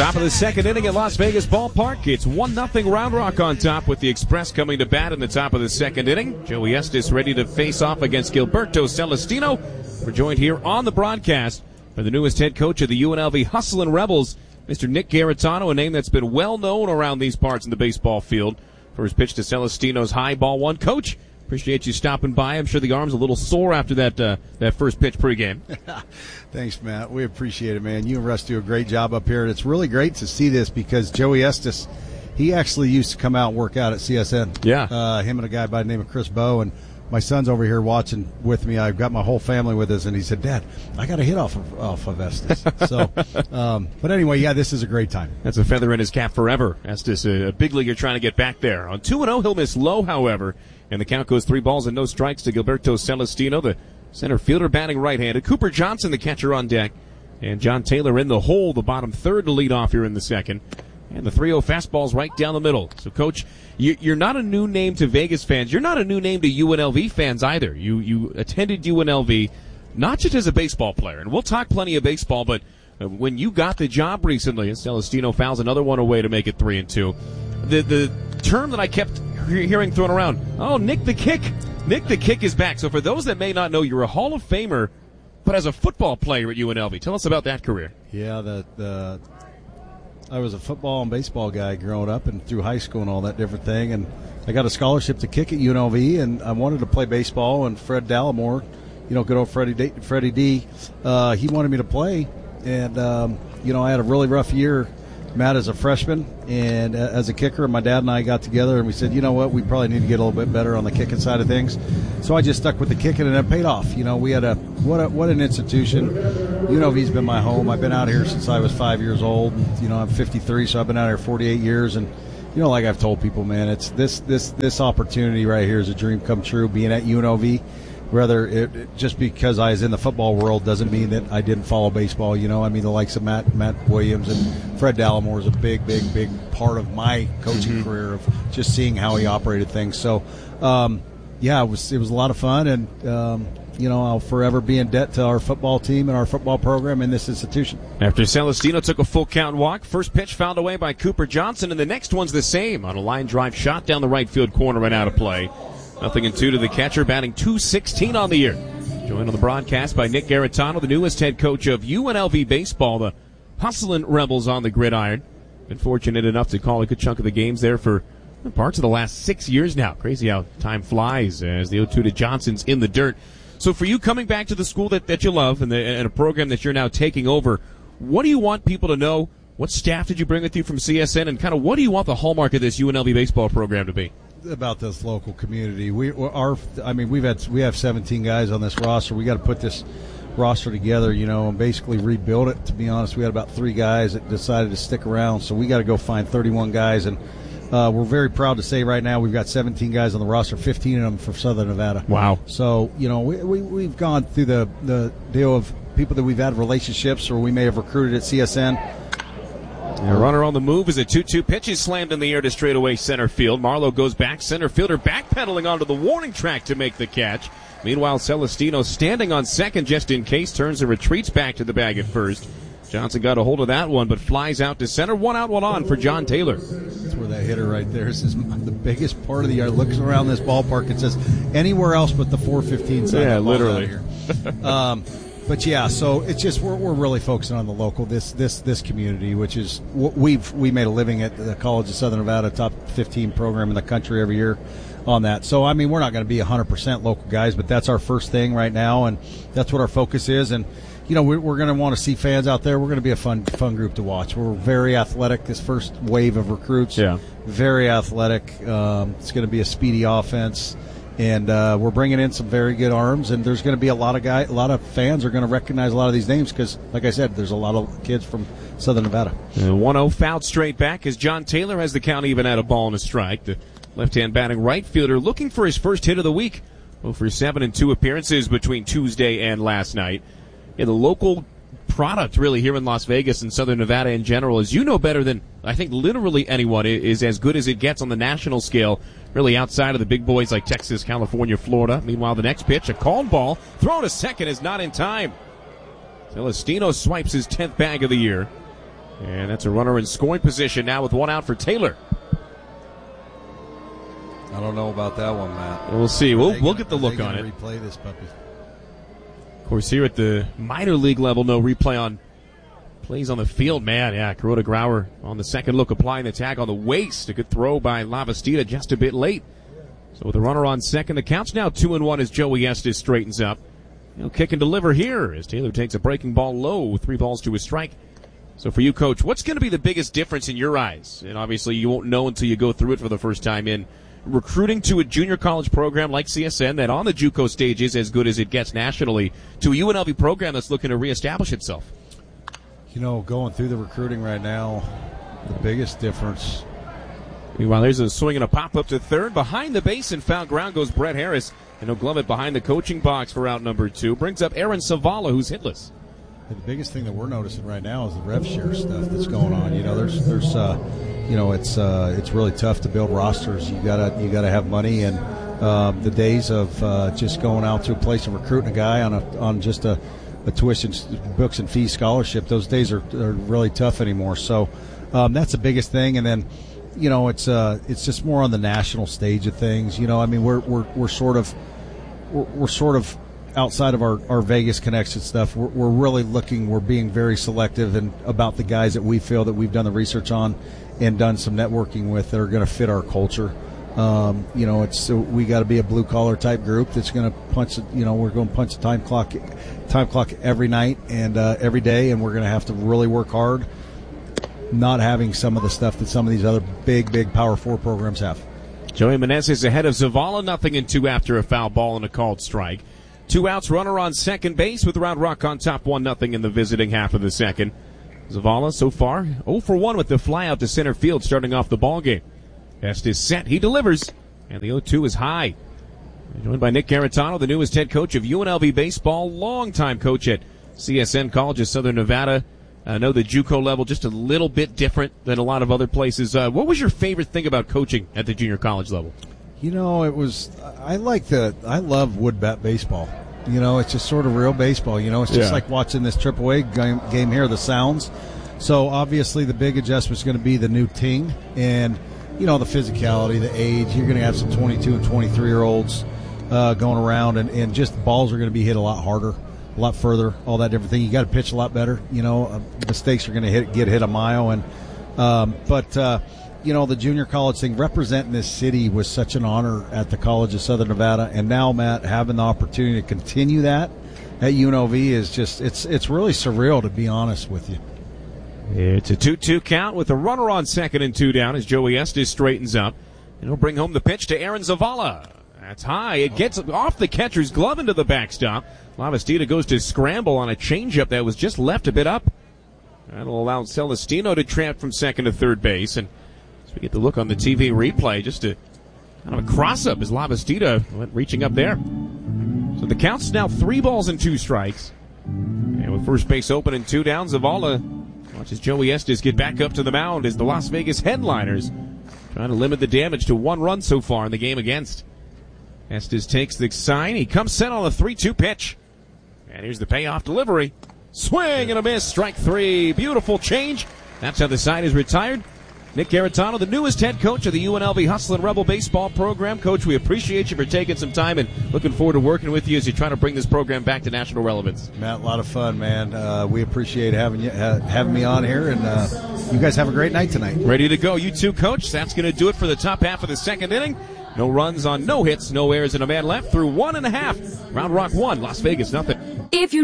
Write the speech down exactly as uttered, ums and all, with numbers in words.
Top of the second inning at Las Vegas Ballpark. It's one nothing Round Rock on top with the Express coming to bat in the top of the second inning. Joey Estes ready to face off against Gilberto Celestino. We're joined here on the broadcast by the newest head coach of the U N L V Hustlin' Rebels, Mister Nick Garitano, a name that's been well known around these parts in the baseball field for his pitch to Celestino's high ball one. Coach, appreciate you stopping by. I'm sure the arm's a little sore after that uh, that first pitch pregame. Thanks, Matt. We appreciate it, man. You and Russ do a great job up here, and it's really great to see this because Joey Estes, he actually used to come out and work out at C S N. Yeah. Uh, him and a guy by the name of Chris Bowe, and my son's over here watching with me. I've got my whole family with us, and he said, Dad, I got a hit off of, off of Estes. So, um, but anyway, yeah, this is a great time. That's a feather in his cap forever. Estes, a, a big leaguer trying to get back there. On two and oh, he'll miss low, however, and the count goes three balls and no strikes to Gilberto Celestino, the center fielder batting right-handed. Cooper Johnson, the catcher, on deck. And John Taylor in the hole, the bottom third to lead off here in the second. And the three oh fastball's right down the middle. So, Coach, you, you're not a new name to Vegas fans. You're not a new name to U N L V fans either. You you attended U N L V not just as a baseball player. And we'll talk plenty of baseball, but when you got the job recently, and Celestino fouls another one away to make it three and two, the, the term that I kept hearing thrown around, oh, Nick the Kick. Nick the Kick is back. So for those that may not know, you're a Hall of Famer, but as a football player at U N L V. Tell us about that career. Yeah, the, the I was a football and baseball guy growing up and through high school and all that different thing. And I got a scholarship to kick at U N L V, and I wanted to play baseball. And Fred Dallimore, you know, good old Freddie D, Freddie D uh, he wanted me to play. And, um, you know, I had a really rough year, Matt, as a freshman and uh, as a kicker. And my dad and I got together and we said, you know what, we probably need to get a little bit better on the kicking side of things. So I just stuck with the kicking, and it paid off. You know, we had a what a, what an institution. U N L V's been my home. I've been out here since I was five years old. And, you know, I'm fifty-three, so I've been out here forty-eight years. And, you know, like I've told people, man, it's this this this opportunity right here is a dream come true, being at U N L V. Whether it, it just because I was in the football world doesn't mean that I didn't follow baseball. You know, I mean, the likes of Matt Matt Williams and Fred Dallimore is a big, big, big part of my coaching mm-hmm. career of just seeing how he operated things. So, um, yeah, it was it was a lot of fun, and um, you know, I'll forever be in debt to our football team and our football program in this institution. After Celestino took a full count walk, first pitch fouled away by Cooper Johnson, and the next one's the same on a line drive shot down the right field corner and out of play. Nothing in two to the catcher, batting two sixteen on the year. Joined on the broadcast by Nick Garitano, the newest head coach of U N L V baseball, the Hustlin' Rebels on the gridiron. Been fortunate enough to call a good chunk of the games there for parts of the last six years now. Crazy how time flies as the oh two to Johnson's in the dirt. So for you coming back to the school that, that you love and, the, and a program that you're now taking over, what do you want people to know? What staff did you bring with you from C S N, and kind of what do you want the hallmark of this U N L V baseball program to be? About this local community, we our I mean we've had we have seventeen guys on this roster. We got to put this roster together, you know, and basically rebuild it. To be honest, we had about three guys that decided to stick around, so we got to go find thirty-one guys, and uh, we're very proud to say right now we've got seventeen guys on the roster, fifteen of them from Southern Nevada. Wow! So you know we, we we've gone through the the deal of people that we've had relationships or we may have recruited at C S N. A runner on the move as a two two pitch is slammed in the air to straightaway center field. Marlowe goes back. Center fielder backpedaling onto the warning track to make the catch. Meanwhile, Celestino standing on second just in case, turns and retreats back to the bag at first. Johnson got a hold of that one, but flies out to center. One out, one on for John Taylor. That's where that hitter right there is the biggest part of the yard. Looks around this ballpark and says, anywhere else but the four fifteen side. Yeah, literally. Here. um, But yeah, so it's just we're we're really focusing on the local this this this community, which is we've we made a living at the College of Southern Nevada, top fifteen program in the country every year on that. So I mean, we're not going to be one hundred percent local guys, but that's our first thing right now, and that's what our focus is. And you know, we're, we're going to want to see fans out there. We're going to be a fun fun group to watch. We're very athletic. This first wave of recruits, yeah, very athletic. Um, it's going to be a speedy offense. And uh, we're bringing in some very good arms, and there's going to be a lot of guy, a lot of fans are going to recognize a lot of these names because, like I said, there's a lot of kids from Southern Nevada. one oh fouled straight back as John Taylor has the count even at a ball and a strike. The left-hand batting right fielder looking for his first hit of the week. oh for seven in two appearances between Tuesday and last night. Yeah, the local product really here in Las Vegas and Southern Nevada in general, as you know better than I think literally anyone, is as good as it gets on the national scale, really outside of the big boys like Texas, California, Florida. Meanwhile, the next pitch, a called ball, thrown to second, is not in time. Celestino swipes his tenth bag of the year. And that's a runner in scoring position now with one out for Taylor. I don't know about that one, Matt. We'll see. We'll gonna, we'll get the look on it. Replay this puppy. Of course, here at the minor league level, no replay on plays on the field. Man, yeah, Kuroda Grauer on the second look, applying the tag on the waist. A good throw by Lavastida, just a bit late. So with the runner on second, the count's now two and one as Joey Estes straightens up. He'll kick and deliver here as Taylor takes a breaking ball low, three balls to a strike. So for you, Coach, what's going to be the biggest difference in your eyes? And obviously you won't know until you go through it for the first time in recruiting to a junior college program like C S N that on the JUCO stage is as good as it gets nationally to a U N L V program that's looking to reestablish itself. You know, going through the recruiting right now, the biggest difference. Meanwhile, there's a swing and a pop up to third. Behind the base and foul ground goes Brett Harris. And he'll glove it behind the coaching box for out number two. Brings up Aaron Savala, who's hitless. The biggest thing that we're noticing right now is the rev share stuff that's going on. You know, there's, there's, uh, you know, it's, uh, it's really tough to build rosters. You gotta, you gotta have money, and um, the days of uh, just going out to a place and recruiting a guy on a, on just a, a tuition, books and fees scholarship, those days are, are really tough anymore. So um, that's the biggest thing. And then, you know, it's, uh, it's just more on the national stage of things. You know, I mean, we're, we're, we're sort of, we're, we're sort of. outside of our, our Vegas connection stuff, we're, we're really looking, we're being very selective and about the guys that we feel that we've done the research on and done some networking with that are going to fit our culture. Um, you know, it's we got to be a blue collar type group that's going to punch. You know, we're going to punch the time clock, time clock every night and uh, every day, and we're going to have to really work hard. Not having some of the stuff that some of these other big, big Power Four programs have. Joey Meneses ahead of Zavala, nothing and two after a foul ball and a called strike. Two outs, runner on second base with Round Rock on top, one nothing in the visiting half of the second. Zavala so far oh for one with the fly out to center field starting off the ball game. Estes set, he delivers, and the oh two is high. Joined by Nick Garitano, the newest head coach of U N L V baseball, longtime coach at C S N College of Southern Nevada. I know the JUCO level just a little bit different than a lot of other places. Uh, what was your favorite thing about coaching at the junior college level? You know, it was, I like the, I love wood bat baseball. You know, it's just sort of real baseball. You know, it's just yeah. like watching this triple A game, game here, the sounds. So obviously the big adjustment is going to be the new ting and, you know, the physicality, the age. You're going to have some twenty-two and twenty-three year olds uh, going around, and, and just balls are going to be hit a lot harder, a lot further, all that different thing. You got to pitch a lot better. You know, uh, mistakes are going to hit, get hit a mile. And, um, but, uh, you know, the junior college thing, representing this city was such an honor at the College of Southern Nevada. And now, Matt, having the opportunity to continue that at U N L V is just, it's it's really surreal, to be honest with you. It's a two two count with a runner on second and two down as Joey Estes straightens up. And he'll bring home the pitch to Aaron Zavala. That's high. It gets off the catcher's glove into the backstop. Lavastida goes to scramble on a changeup that was just left a bit up. That'll allow Celestino to tramp from second to third base. And we get the look on the T V replay, just a kind of a cross-up as Lavastida went reaching up there. So the count's now three balls and two strikes. And with first base open and two down, Zavala watches Joey Estes get back up to the mound as the Las Vegas Headliners trying to limit the damage to one run so far in the game against. Estes takes the sign. He comes set on a three two pitch. And here's the payoff delivery. Swing and a miss, strike three. Beautiful change. That's how the side is retired. Nick Garitano, the newest head coach of the U N L V Hustlin' Rebel baseball program. Coach, we appreciate you for taking some time and looking forward to working with you as you try to bring this program back to national relevance. Matt, a lot of fun, man. Uh, we appreciate having you ha- having me on here, and uh, you guys have a great night tonight. Ready to go. You too, Coach. That's going to do it for the top half of the second inning. No runs on no hits, no errors, and a man left through one and a half. Round Rock one, Las Vegas nothing. If you